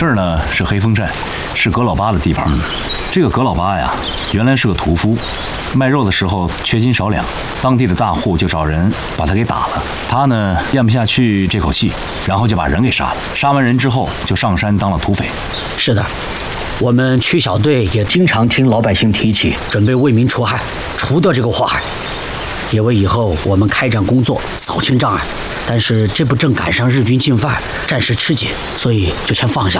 这儿呢是黑风寨，是葛老八的地方。这个葛老八呀，原来是个屠夫，卖肉的时候缺斤少两，当地的大户就找人把他给打了。他呢咽不下去这口气，然后就把人给杀了。杀完人之后，就上山当了土匪。 是的，我们区小队也经常听老百姓提起，准备为民除害，除掉这个祸害，也为以后我们开展工作扫清障碍。但是这不正赶上日军进犯，暂时吃紧，所以就先放下了。